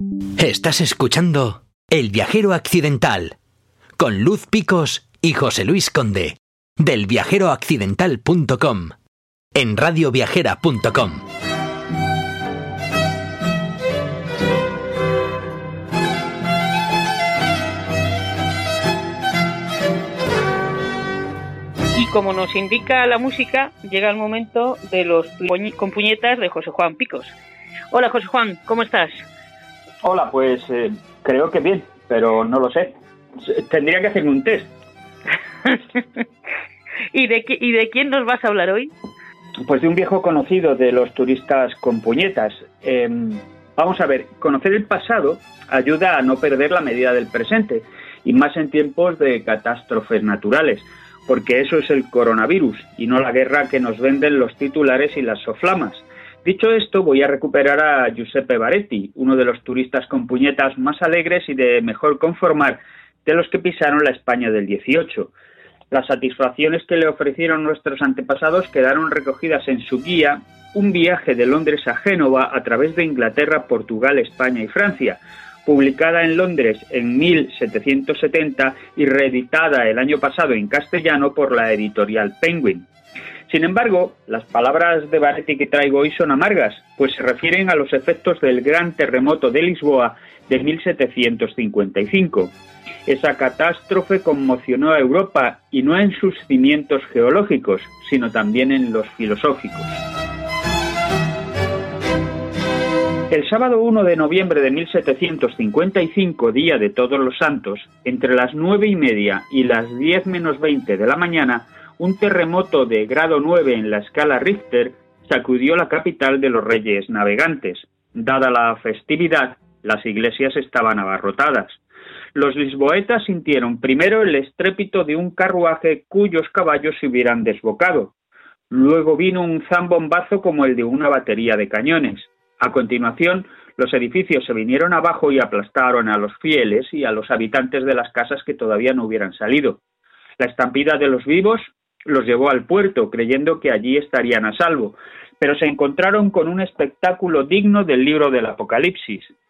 Estás escuchando El Viajero Accidental con Luz Picos y José Luis Conde del viajeroaccidental.com en radioviajera.com. Y como nos indica la música, llega el momento de los con puñetas de José Juan Picos. Hola José Juan, ¿cómo estás? Hola, pues creo que bien, pero no lo sé. Tendría que hacerme un test. ¿Y de quién nos vas a hablar hoy? Pues de un viejo conocido de los turistas con puñetas. Vamos a ver, conocer el pasado ayuda a no perder la medida del presente, y más en tiempos de catástrofes naturales, porque eso es el coronavirus y no la guerra que nos venden los titulares y las soflamas. Dicho esto, voy a recuperar a Giuseppe Baretti, uno de los turistas con puñetas más alegres y de mejor conformar de los que pisaron la España del 18. Las satisfacciones que le ofrecieron nuestros antepasados quedaron recogidas en su guía Un viaje de Londres a Génova a través de Inglaterra, Portugal, España y Francia, publicada en Londres en 1770 y reeditada el año pasado en castellano por la editorial Penguin. Sin embargo, las palabras de Baretti que traigo hoy son amargas, pues se refieren a los efectos del gran terremoto de Lisboa de 1755. Esa catástrofe conmocionó a Europa, y no en sus cimientos geológicos, sino también en los filosóficos. El sábado 1 de noviembre de 1755, día de Todos los Santos, entre las 9:30 y las 10 menos 20 de la mañana, un terremoto de grado 9 en la escala Richter sacudió la capital de los Reyes Navegantes. Dada la festividad, las iglesias estaban abarrotadas. Los lisboetas sintieron primero el estrépito de un carruaje cuyos caballos se hubieran desbocado. Luego vino un zambombazo como el de una batería de cañones. A continuación, los edificios se vinieron abajo y aplastaron a los fieles y a los habitantes de las casas que todavía no hubieran salido. La estampida de los vivos los llevó al puerto, creyendo que allí estarían a salvo, pero se encontraron con un espectáculo digno del libro del Apocalipsis.